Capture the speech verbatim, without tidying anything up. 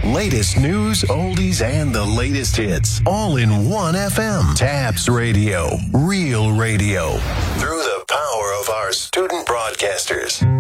Latest news, oldies, and the latest hits. All in one F M. Tabs Radio. Real radio. Through the power of our student broadcasters.